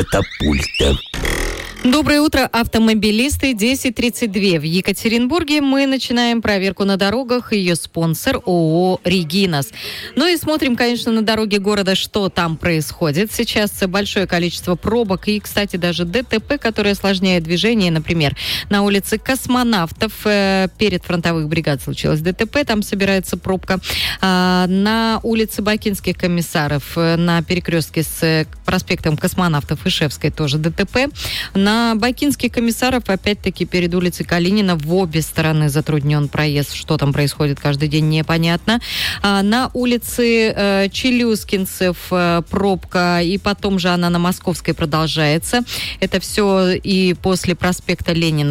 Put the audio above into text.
катапульта. Доброе утро, автомобилисты. 10:32 в Екатеринбурге. Мы начинаем проверку на дорогах. Ее спонсор ООО «Регинас». Ну и смотрим, конечно, на дороге города, что там происходит. Сейчас большое количество пробок и, кстати, даже ДТП, которые осложняют движение. Например, на улице Космонавтов перед фронтовых бригад случилось ДТП. Там собирается пробка. На улице Бакинских комиссаров на перекрестке с проспектом Космонавтов Ишевской тоже ДТП. На Бакинских комиссаров, опять-таки, перед улицей Калинина в обе стороны затруднен проезд. Что там происходит каждый день, непонятно. На улице Челюскинцев пробка, и потом же она на Московской продолжается. Это все и после проспекта Ленина